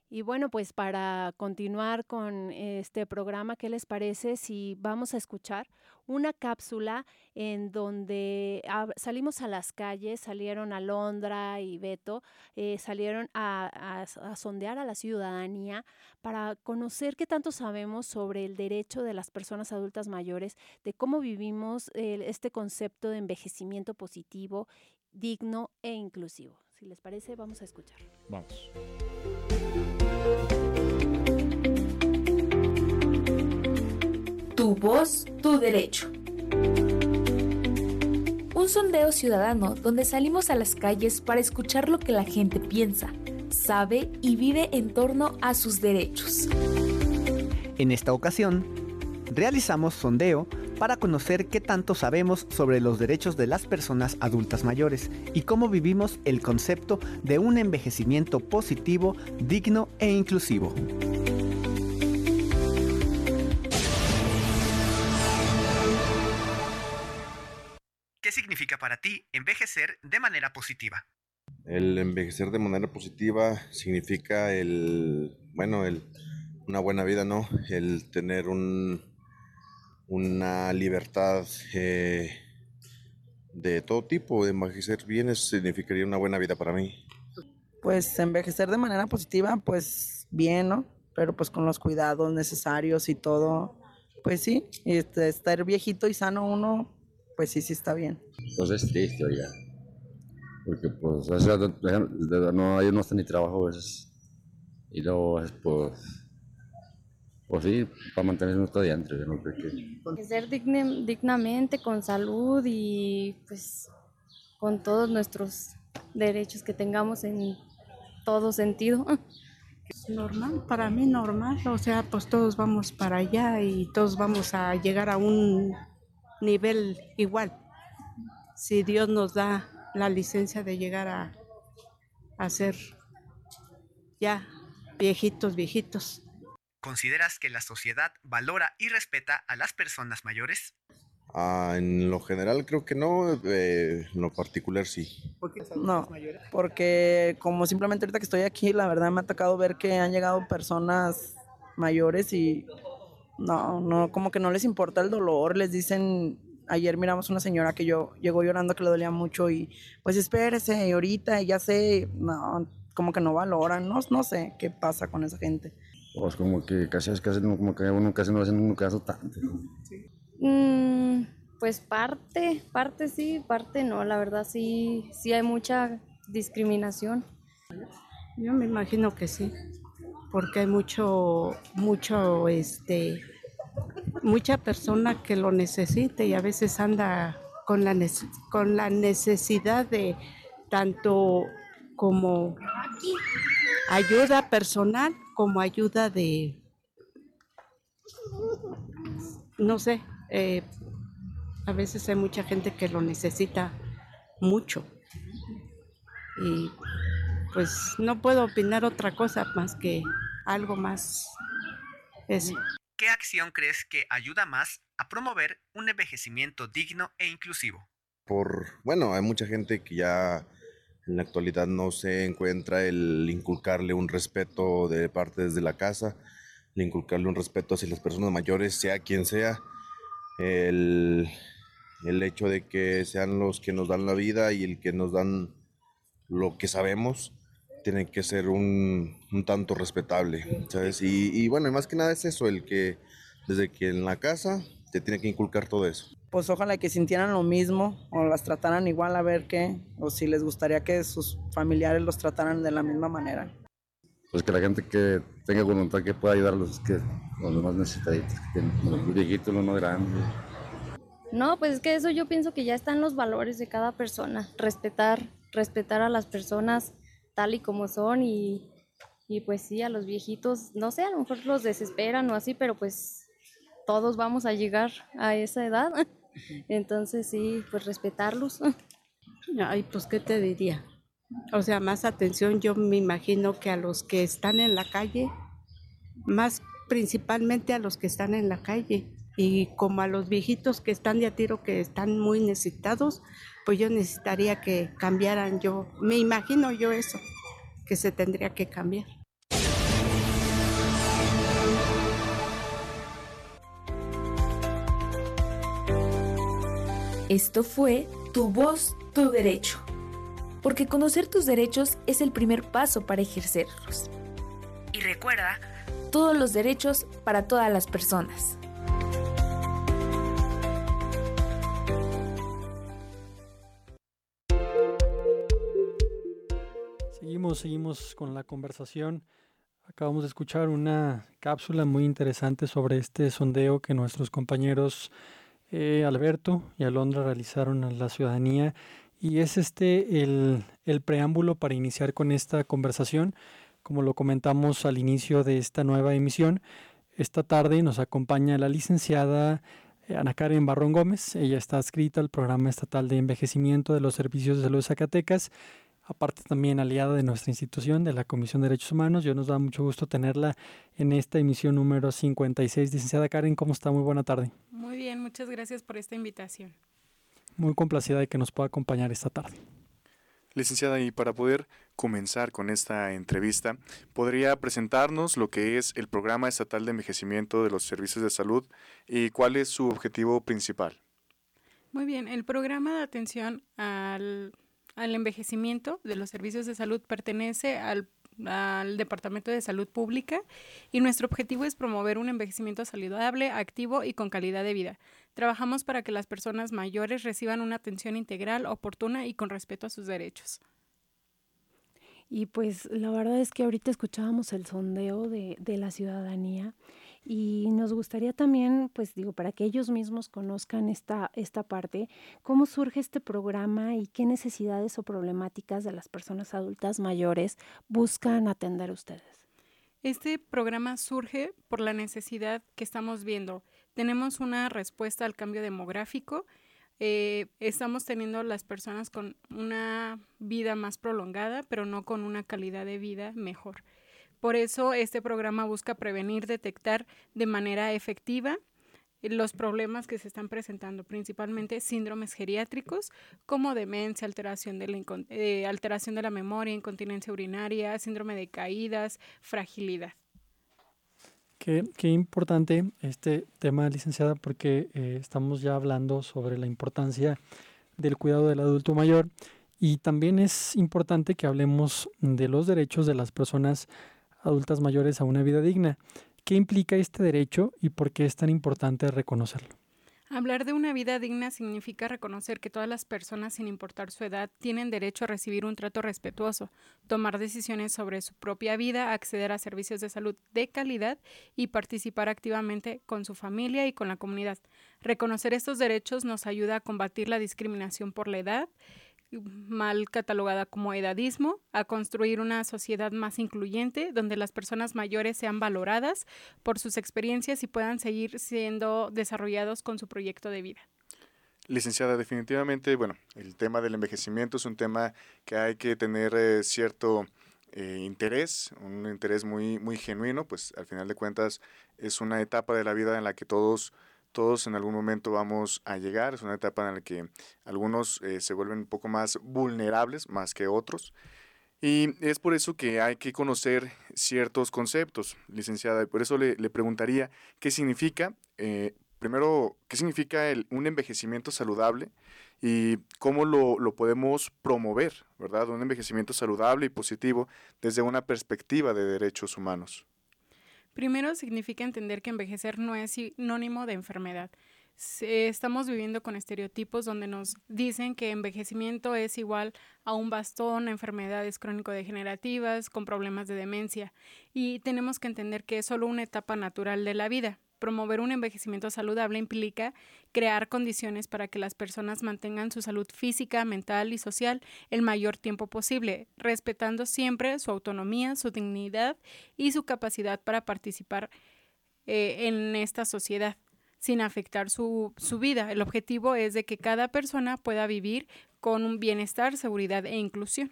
Y bueno, pues para continuar con este programa, ¿qué les parece si vamos a escuchar una cápsula en donde salimos a las calles, salieron Alondra y Beto, salieron a sondear a la ciudadanía para conocer qué tanto sabemos sobre el derecho de las personas adultas mayores, de cómo vivimos este concepto de envejecimiento positivo, digno e inclusivo? Si les parece, vamos a escuchar. Vamos. Tu voz, tu derecho. Un sondeo ciudadano donde salimos a las calles para escuchar lo que la gente piensa, sabe y vive en torno a sus derechos. En esta ocasión, realizamos sondeo para conocer qué tanto sabemos sobre los derechos de las personas adultas mayores y cómo vivimos el concepto de un envejecimiento positivo, digno e inclusivo. ¿Qué significa para ti envejecer de manera positiva? El envejecer de manera positiva significa una buena vida, ¿no? El tener una libertad de todo tipo. De envejecer bien significaría una buena vida para mí. Pues envejecer de manera positiva, pues bien, ¿no? Pero pues con los cuidados necesarios y todo, pues sí, y estar viejito y sano uno, pues sí está bien. Pues es triste, oiga, porque pues o sea, no, ellos no están ni trabajo a veces, y luego pues sí, para mantenerse uno todavía adentro, yo no creo que... Ser dignamente, con salud y pues con todos nuestros derechos que tengamos en todo sentido. Normal, para mí normal, o sea, pues todos vamos para allá y todos vamos a llegar a un nivel igual. Si Dios nos da la licencia de llegar a ser ya viejitos. ¿Consideras que la sociedad valora y respeta a las personas mayores? En lo general creo que no, en lo particular sí. No, porque como simplemente ahorita que estoy aquí, la verdad me ha tocado ver que han llegado personas mayores y no, como que no les importa el dolor, les dicen, ayer miramos una señora que llegó llorando que le dolía mucho y pues espérese, ahorita, ya sé, no, como que no valoran, no sé qué pasa con esa gente. Pues como que casi como que uno casi no hace un caso tanto. Pues parte sí, parte no, la verdad sí hay mucha discriminación. Yo me imagino que sí, porque hay mucha persona que lo necesite y a veces anda con la necesidad de tanto como ayuda personal como ayuda de, no sé, a veces hay mucha gente que lo necesita mucho y pues no puedo opinar otra cosa más que algo más eso. ¿Qué acción crees que ayuda más a promover un envejecimiento digno e inclusivo? Hay mucha gente que ya en la actualidad no se encuentra el inculcarle un respeto de parte desde la casa, el inculcarle un respeto hacia las personas mayores, sea quien sea, el hecho de que sean los que nos dan la vida y el que nos dan lo que sabemos, tiene que ser un tanto respetable, ¿sabes? Y más que nada es eso, el que desde que en la casa te tiene que inculcar todo eso. Pues ojalá que sintieran lo mismo o las trataran igual, a ver qué, o si les gustaría que sus familiares los trataran de la misma manera. Pues que la gente que tenga voluntad que pueda ayudar a los más necesitados, los viejitos, los más grandes. No, pues es que eso yo pienso que ya están los valores de cada persona, respetar a las personas tal y como son y pues sí, a los viejitos, no sé, a lo mejor los desesperan o así, pero pues todos vamos a llegar a esa edad, entonces sí, pues respetarlos. Ay, pues qué te diría, o sea, más atención, yo me imagino que a los que están en la calle, más principalmente a los que están en la calle, y como a los viejitos que están de a tiro, que están muy necesitados, pues yo necesitaría que cambiaran, me imagino yo eso, que se tendría que cambiar. Esto fue Tu Voz, Tu Derecho. Porque conocer tus derechos es el primer paso para ejercerlos. Y recuerda, todos los derechos para todas las personas. Seguimos con la conversación. Acabamos de escuchar una cápsula muy interesante sobre este sondeo que nuestros compañeros Alberto y Alondra realizaron a la ciudadanía, y es el preámbulo para iniciar con esta conversación. Como lo comentamos al inicio de esta nueva emisión, esta tarde nos acompaña la licenciada Ana Karen Barrón Gómez. Ella está adscrita al Programa Estatal de Envejecimiento de los Servicios de Salud de Zacatecas, aparte también aliada de nuestra institución, de la Comisión de Derechos Humanos. Nos da mucho gusto tenerla en esta emisión número 56. Licenciada Karen, ¿cómo está? Muy buena tarde. Muy bien, muchas gracias por esta invitación. Muy complacida de que nos pueda acompañar esta tarde. Licenciada, y para poder comenzar con esta entrevista, ¿podría presentarnos lo que es el Programa Estatal de Envejecimiento de los Servicios de Salud y cuál es su objetivo principal? Muy bien, el programa de atención al envejecimiento de los servicios de salud pertenece al Departamento de Salud Pública, y nuestro objetivo es promover un envejecimiento saludable, activo y con calidad de vida. Trabajamos para que las personas mayores reciban una atención integral, oportuna y con respeto a sus derechos. Y pues la verdad es que ahorita escuchábamos el sondeo de la ciudadanía, y nos gustaría también, pues para que ellos mismos conozcan esta parte, cómo surge este programa y qué necesidades o problemáticas de las personas adultas mayores buscan atender ustedes. Este programa surge por la necesidad que estamos viendo. Tenemos una respuesta al cambio demográfico. Estamos teniendo las personas con una vida más prolongada, pero no con una calidad de vida mejor. Por eso este programa busca prevenir, detectar de manera efectiva los problemas que se están presentando, principalmente síndromes geriátricos como demencia, alteración de la memoria, incontinencia urinaria, síndrome de caídas, fragilidad. Qué importante este tema, licenciada, porque estamos ya hablando sobre la importancia del cuidado del adulto mayor, y también es importante que hablemos de los derechos de las personas adultas mayores a una vida digna. ¿Qué implica este derecho y por qué es tan importante reconocerlo? Hablar de una vida digna significa reconocer que todas las personas, sin importar su edad, tienen derecho a recibir un trato respetuoso, tomar decisiones sobre su propia vida, acceder a servicios de salud de calidad y participar activamente con su familia y con la comunidad. Reconocer estos derechos nos ayuda a combatir la discriminación por la edad, mal catalogada como edadismo, a construir una sociedad más incluyente donde las personas mayores sean valoradas por sus experiencias y puedan seguir siendo desarrollados con su proyecto de vida. Licenciada, definitivamente, el tema del envejecimiento es un tema que hay que tener cierto interés, un interés muy, muy genuino, pues al final de cuentas es una etapa de la vida en la que todos en algún momento vamos a llegar. Es una etapa en la que algunos se vuelven un poco más vulnerables más que otros, y es por eso que hay que conocer ciertos conceptos, licenciada, y por eso le preguntaría qué significa, primero, qué significa un envejecimiento saludable y cómo lo podemos promover, ¿verdad? Un envejecimiento saludable y positivo desde una perspectiva de derechos humanos. Primero, significa entender que envejecer no es sinónimo de enfermedad. Estamos viviendo con estereotipos donde nos dicen que envejecimiento es igual a un bastón, a enfermedades crónico-degenerativas, con problemas de demencia, y tenemos que entender que es solo una etapa natural de la vida. Promover un envejecimiento saludable implica crear condiciones para que las personas mantengan su salud física, mental y social el mayor tiempo posible, respetando siempre su autonomía, su dignidad y su capacidad para participar en esta sociedad, sin afectar su vida. El objetivo es de que cada persona pueda vivir con un bienestar, seguridad e inclusión.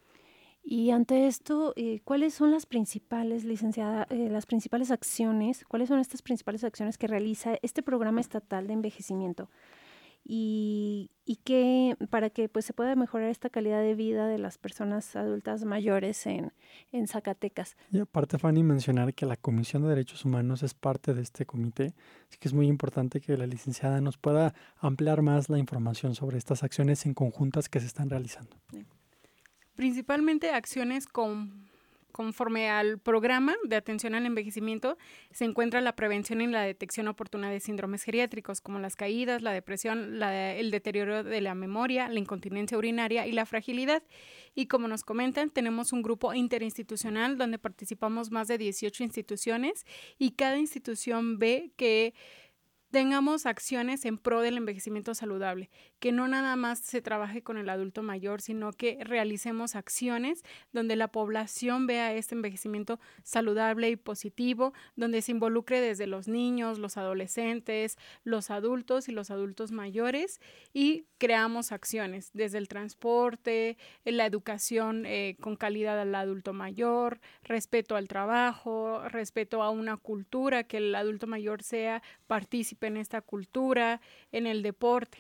Y ante esto, ¿cuáles son las principales, licenciada, las principales acciones? ¿Cuáles son estas principales acciones que realiza este programa estatal de envejecimiento? y que para que pues se pueda mejorar esta calidad de vida de las personas adultas mayores en Zacatecas. Y aparte, Fanny, mencionar que la Comisión de Derechos Humanos es parte de este comité, así que es muy importante que la licenciada nos pueda ampliar más la información sobre estas acciones en conjuntas que se están realizando. Principalmente acciones conforme al programa de atención al envejecimiento se encuentra la prevención y la detección oportuna de síndromes geriátricos como las caídas, la depresión, el deterioro de la memoria, la incontinencia urinaria y la fragilidad. Y como nos comentan, tenemos un grupo interinstitucional donde participamos más de 18 instituciones y cada institución ve que tengamos acciones en pro del envejecimiento saludable, que no nada más se trabaje con el adulto mayor, sino que realicemos acciones donde la población vea este envejecimiento saludable y positivo, donde se involucre desde los niños, los adolescentes, los adultos y los adultos mayores y creamos acciones desde el transporte, la educación con calidad al adulto mayor, respeto al trabajo, respeto a una cultura, que el adulto mayor sea partícipe en esta cultura, en el deporte.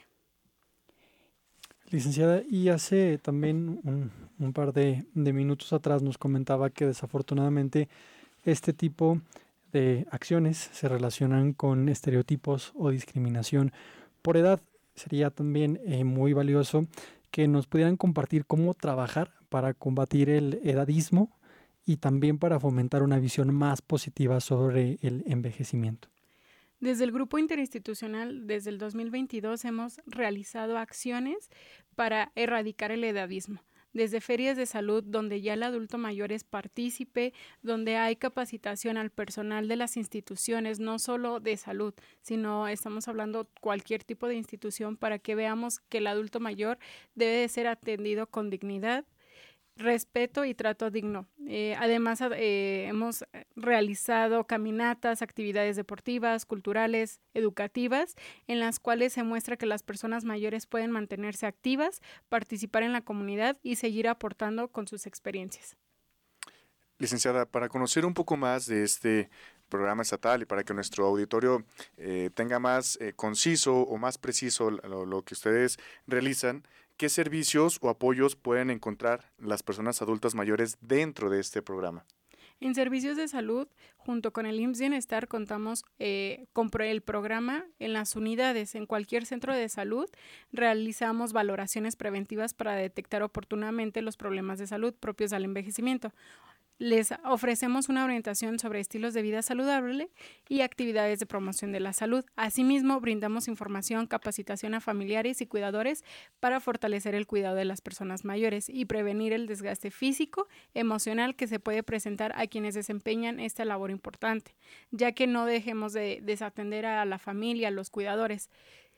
Licenciada, y hace también un par de minutos atrás nos comentaba que desafortunadamente este tipo de acciones se relacionan con estereotipos o discriminación por edad. Sería también muy valioso que nos pudieran compartir cómo trabajar para combatir el edadismo y también para fomentar una visión más positiva sobre el envejecimiento. Desde el Grupo Interinstitucional, desde el 2022, hemos realizado acciones para erradicar el edadismo. Desde ferias de salud, donde ya el adulto mayor es partícipe, donde hay capacitación al personal de las instituciones, no solo de salud, sino estamos hablando cualquier tipo de institución para que veamos que el adulto mayor debe de ser atendido con dignidad, respeto y trato digno. Además, hemos realizado caminatas, actividades deportivas, culturales, educativas, en las cuales se muestra que las personas mayores pueden mantenerse activas, participar en la comunidad y seguir aportando con sus experiencias. Licenciada, para conocer un poco más de este programa estatal y para que nuestro auditorio tenga más conciso o más preciso lo que ustedes realizan, ¿qué servicios o apoyos pueden encontrar las personas adultas mayores dentro de este programa? En servicios de salud, junto con el IMSS Bienestar, contamos con el programa en las unidades. En cualquier centro de salud realizamos valoraciones preventivas para detectar oportunamente los problemas de salud propios del envejecimiento. Les ofrecemos una orientación sobre estilos de vida saludable y actividades de promoción de la salud. Asimismo, brindamos información, capacitación a familiares y cuidadores para fortalecer el cuidado de las personas mayores y prevenir el desgaste físico, emocional que se puede presentar a quienes desempeñan esta labor importante, ya que no dejemos de desatender a la familia, a los cuidadores.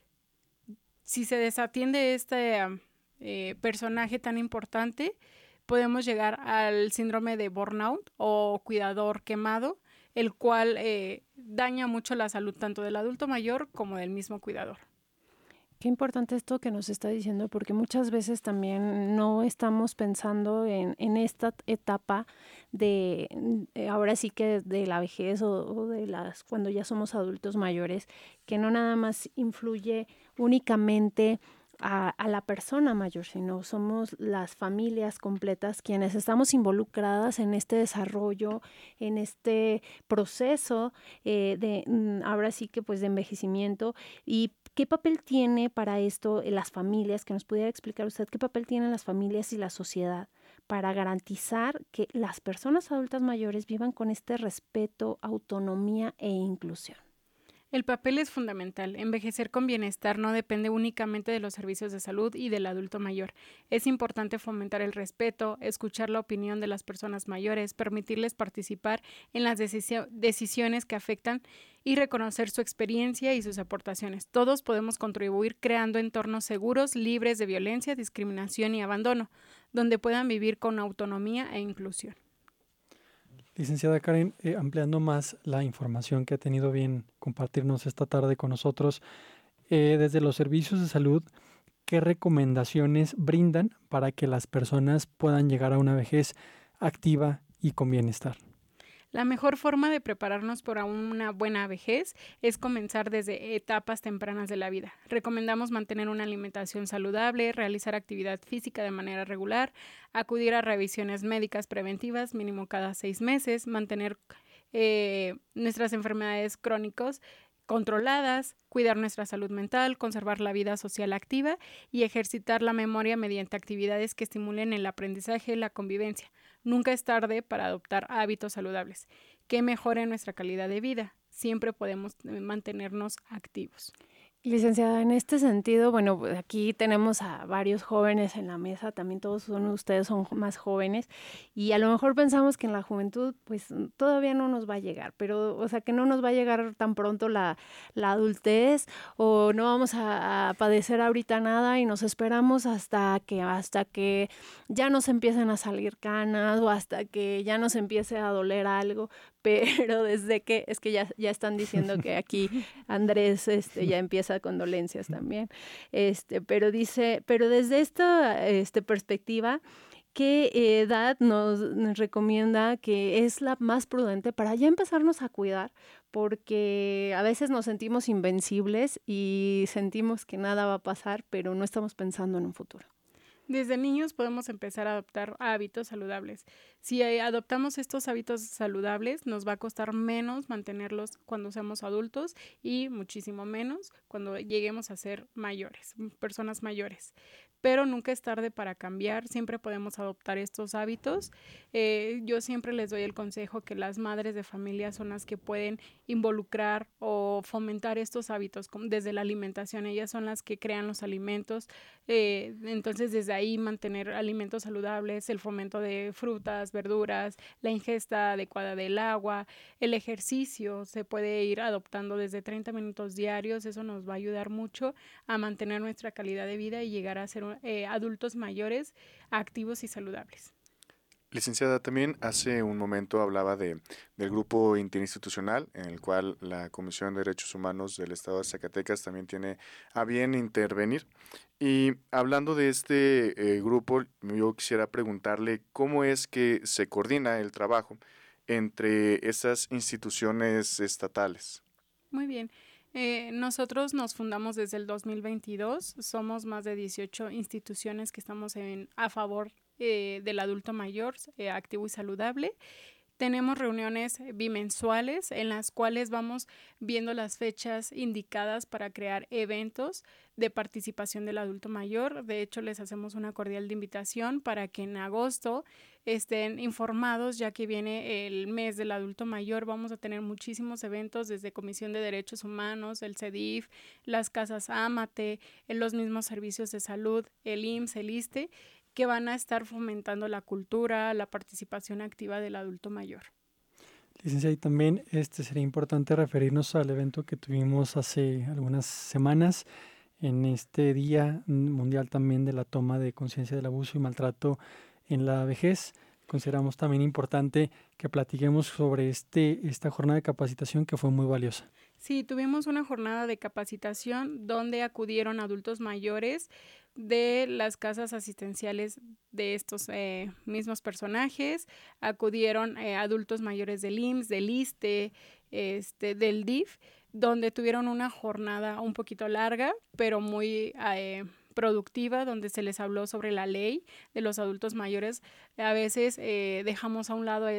Si se desatiende este personaje tan importante, podemos llegar al síndrome de burnout o cuidador quemado, el cual daña mucho la salud tanto del adulto mayor como del mismo cuidador. Qué importante esto que nos está diciendo, porque muchas veces también no estamos pensando en esta etapa de, ahora sí que de la vejez o de cuando ya somos adultos mayores, que no nada más influye únicamente a la persona mayor, sino somos las familias completas quienes estamos involucradas en este desarrollo, en este proceso ahora sí que pues de envejecimiento. ¿Y qué papel tiene para esto las familias? Que nos pudiera explicar usted qué papel tienen las familias y la sociedad para garantizar que las personas adultas mayores vivan con este respeto, autonomía e inclusión. El papel es fundamental. Envejecer con bienestar no depende únicamente de los servicios de salud y del adulto mayor. Es importante fomentar el respeto, escuchar la opinión de las personas mayores, permitirles participar en las decisiones que afectan y reconocer su experiencia y sus aportaciones. Todos podemos contribuir creando entornos seguros, libres de violencia, discriminación y abandono, donde puedan vivir con autonomía e inclusión. Licenciada Karen, ampliando más la información que ha tenido bien compartirnos esta tarde con nosotros, desde los servicios de salud, ¿qué recomendaciones brindan para que las personas puedan llegar a una vejez activa y con bienestar? La mejor forma de prepararnos para una buena vejez es comenzar desde etapas tempranas de la vida. Recomendamos mantener una alimentación saludable, realizar actividad física de manera regular, acudir a revisiones médicas preventivas mínimo cada 6 meses, mantener nuestras enfermedades crónicas controladas, cuidar nuestra salud mental, conservar la vida social activa y ejercitar la memoria mediante actividades que estimulen el aprendizaje y la convivencia. Nunca es tarde para adoptar hábitos saludables que mejoren nuestra calidad de vida. Siempre podemos mantenernos activos. Licenciada, en este sentido, bueno, pues aquí tenemos a varios jóvenes en la mesa, también todos ustedes son más jóvenes, y a lo mejor pensamos que en la juventud pues todavía no nos va a llegar, pero o sea que no nos va a llegar tan pronto la adultez, o no vamos a padecer ahorita nada y nos esperamos hasta que ya nos empiecen a salir canas o hasta que ya nos empiece a doler algo. Pero desde que, es que ya están diciendo que aquí Andrés ya empieza con dolencias también, pero desde esta perspectiva, ¿qué edad nos recomienda que es la más prudente para ya empezarnos a cuidar? Porque a veces nos sentimos invencibles y sentimos que nada va a pasar, pero no estamos pensando en un futuro. Desde niños podemos empezar a adoptar hábitos saludables. Si adoptamos estos hábitos saludables, nos va a costar menos mantenerlos cuando seamos adultos y muchísimo menos cuando lleguemos a ser mayores, personas mayores. Pero nunca es tarde para cambiar, siempre podemos adoptar estos hábitos. Yo siempre les doy el consejo que las madres de familia son las que pueden involucrar o fomentar estos hábitos desde la alimentación. Ellas son las que crean los alimentos, entonces desde ahí mantener alimentos saludables, el fomento de frutas, verduras, la ingesta adecuada del agua, el ejercicio se puede ir adoptando desde 30 minutos diarios. Eso nos va a ayudar mucho a mantener nuestra calidad de vida y llegar a ser adultos mayores, activos y saludables. Licenciada, también hace un momento hablaba del grupo interinstitucional en el cual la Comisión de Derechos Humanos del Estado de Zacatecas también tiene a bien intervenir. Y hablando de este grupo, yo quisiera preguntarle cómo es que se coordina el trabajo entre esas instituciones estatales. Muy bien. Nosotros nos fundamos desde el 2022, somos más de 18 instituciones que estamos a favor del adulto mayor activo y saludable. Tenemos reuniones bimensuales en las cuales vamos viendo las fechas indicadas para crear eventos de participación del adulto mayor. De hecho, les hacemos una cordial invitación para que en agosto estén informados, ya que viene el mes del adulto mayor. Vamos a tener muchísimos eventos desde Comisión de Derechos Humanos, el CEDIF, las casas Ámate, los mismos servicios de salud, el IMSS, el ISSSTE, que van a estar fomentando la cultura, la participación activa del adulto mayor. Licenciada, y también sería importante referirnos al evento que tuvimos hace algunas semanas en este Día Mundial también de la toma de conciencia del abuso y maltrato en la vejez. Consideramos también importante que platiquemos sobre esta jornada de capacitación que fue muy valiosa. Sí, tuvimos una jornada de capacitación donde acudieron adultos mayores de las casas asistenciales de estos mismos personajes, acudieron adultos mayores del IMSS, del ISSSTE, del DIF, donde tuvieron una jornada un poquito larga, pero muy productiva, donde se les habló sobre la ley de los adultos mayores. A veces dejamos a un lado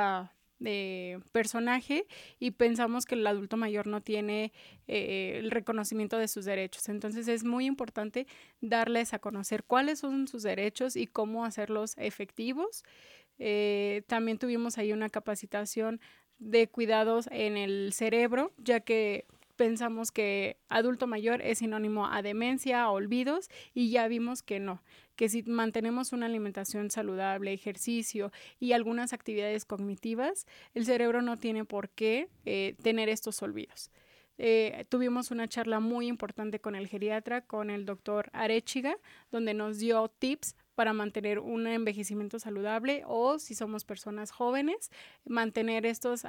personaje y pensamos que el adulto mayor no tiene el reconocimiento de sus derechos. Entonces es muy importante darles a conocer cuáles son sus derechos y cómo hacerlos efectivos. También tuvimos ahí una capacitación de cuidados en el cerebro, ya que pensamos que adulto mayor es sinónimo a demencia, a olvidos, y ya vimos que no, que si mantenemos una alimentación saludable, ejercicio y algunas actividades cognitivas, el cerebro no tiene por qué tener estos olvidos. Tuvimos una charla muy importante con el geriatra, con el doctor Arechiga, donde nos dio tips para mantener un envejecimiento saludable, o si somos personas jóvenes, mantener estos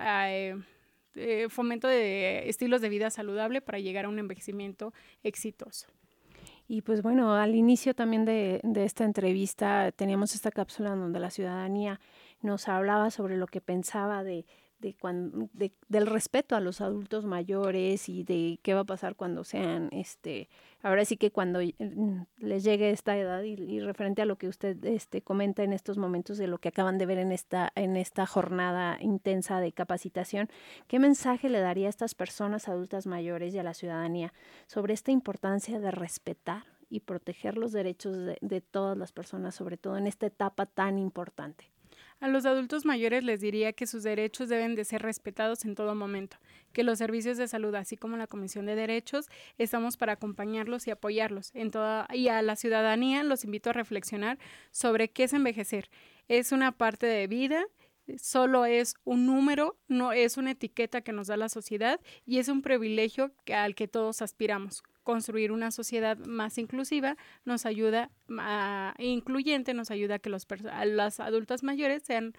fomento de estilos de vida saludable para llegar a un envejecimiento exitoso. Y pues bueno, al inicio también de esta entrevista teníamos esta cápsula en donde la ciudadanía nos hablaba sobre lo que pensaba de del respeto a los adultos mayores y de qué va a pasar cuando sean, ahora sí que cuando les llegue esta edad y referente a lo que usted comenta en estos momentos de lo que acaban de ver en esta jornada intensa de capacitación, ¿qué mensaje le daría a estas personas adultas mayores y a la ciudadanía sobre esta importancia de respetar y proteger los derechos de todas las personas, sobre todo en esta etapa tan importante? A los adultos mayores les diría que sus derechos deben de ser respetados en todo momento, que los servicios de salud, así como la Comisión de Derechos, estamos para acompañarlos y apoyarlos y a la ciudadanía los invito a reflexionar sobre qué es envejecer. Es una parte de vida, solo es un número, no es una etiqueta que nos da la sociedad y es un privilegio al que todos aspiramos. Construir una sociedad más inclusiva nos ayuda incluyente, nos ayuda a que las adultas mayores sean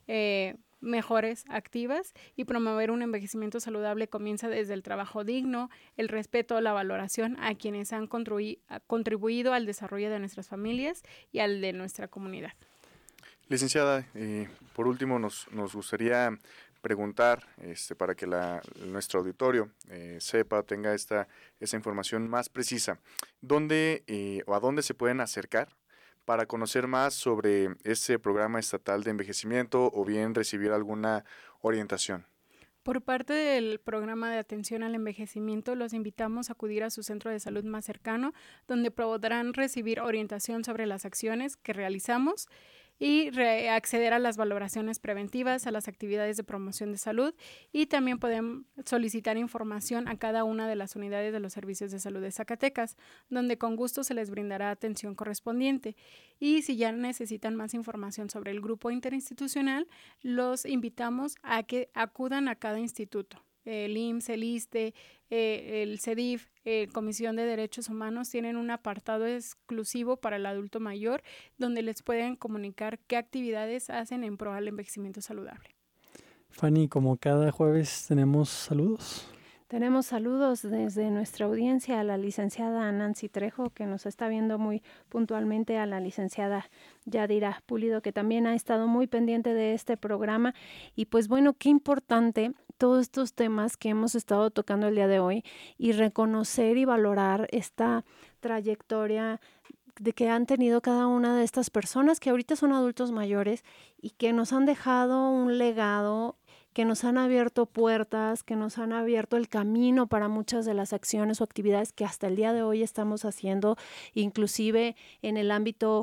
mejores, activas, y promover un envejecimiento saludable comienza desde el trabajo digno, el respeto, la valoración a quienes han contribuido al desarrollo de nuestras familias y al de nuestra comunidad. Licenciada, por último nos gustaría preguntar para que nuestro auditorio sepa, tenga esa información más precisa. ¿Dónde o a dónde se pueden acercar para conocer más sobre este programa estatal de envejecimiento o bien recibir alguna orientación? Por parte del programa de atención al envejecimiento, los invitamos a acudir a su centro de salud más cercano, donde podrán recibir orientación sobre las acciones que realizamos y acceder a las valoraciones preventivas, a las actividades de promoción de salud, y también pueden solicitar información a cada una de las unidades de los servicios de salud de Zacatecas, donde con gusto se les brindará atención correspondiente. Y si ya necesitan más información sobre el grupo interinstitucional, los invitamos a que acudan a cada instituto. El IMSS, el ISSSTE, el CEDIF, Comisión de Derechos Humanos tienen un apartado exclusivo para el adulto mayor donde les pueden comunicar qué actividades hacen en pro al envejecimiento saludable. Fanny, como cada jueves tenemos saludos. Tenemos saludos desde nuestra audiencia a la licenciada Nancy Trejo, que nos está viendo muy puntualmente, a la licenciada Yadira Pulido, que también ha estado muy pendiente de este programa. Y pues bueno, qué importante todos estos temas que hemos estado tocando el día de hoy y reconocer y valorar esta trayectoria de que han tenido cada una de estas personas que ahorita son adultos mayores y que nos han dejado un legado, que nos han abierto puertas, que nos han abierto el camino para muchas de las acciones o actividades que hasta el día de hoy estamos haciendo, inclusive en el ámbito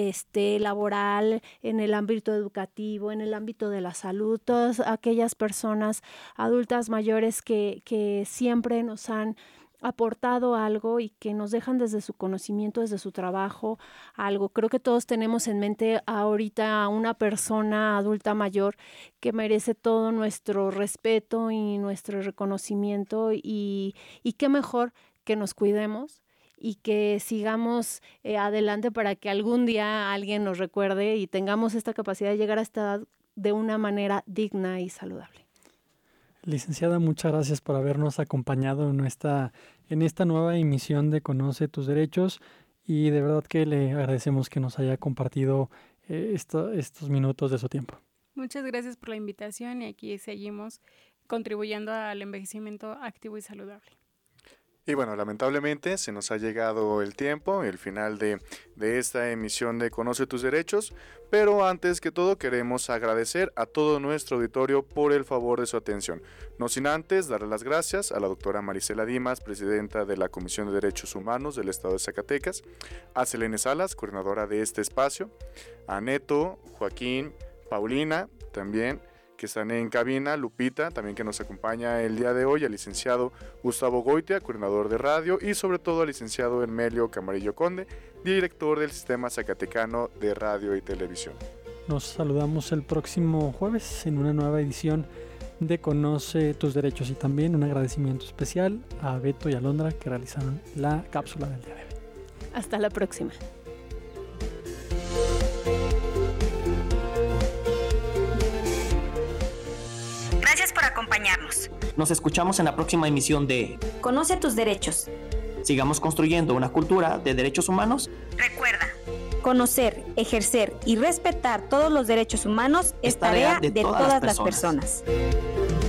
laboral, en el ámbito educativo, en el ámbito de la salud, todas aquellas personas adultas mayores que siempre nos han aportado algo y que nos dejan desde su conocimiento, desde su trabajo, algo. Creo que todos tenemos en mente ahorita a una persona adulta mayor que merece todo nuestro respeto y nuestro reconocimiento y qué mejor que nos cuidemos y que sigamos adelante para que algún día alguien nos recuerde y tengamos esta capacidad de llegar a esta edad de una manera digna y saludable. Licenciada, muchas gracias por habernos acompañado en esta nueva emisión de Conoce tus Derechos, y de verdad que le agradecemos que nos haya compartido estos minutos de su tiempo. Muchas gracias por la invitación y aquí seguimos contribuyendo al envejecimiento activo y saludable. Y bueno, lamentablemente se nos ha llegado el tiempo, el final de esta emisión de Conoce tus Derechos, pero antes que todo queremos agradecer a todo nuestro auditorio por el favor de su atención. No sin antes darle las gracias a la doctora Marisela Dimas, presidenta de la Comisión de Derechos Humanos del Estado de Zacatecas, a Selene Salas, coordinadora de este espacio, a Neto, Joaquín, Paulina, también, que están en cabina, Lupita, también que nos acompaña el día de hoy, al licenciado Gustavo Goitia, coordinador de radio, y sobre todo al licenciado Hermelio Camarillo Conde, director del Sistema Zacatecano de Radio y Televisión. Nos saludamos el próximo jueves en una nueva edición de Conoce tus Derechos, y también un agradecimiento especial a Beto y Alondra que realizaron la cápsula del día de hoy. Hasta la próxima. Gracias por acompañarnos. Nos escuchamos en la próxima emisión de Conoce tus derechos. Sigamos construyendo una cultura de derechos humanos. Recuerda, Conocer, ejercer y respetar todos los derechos humanos es tarea de todas las personas.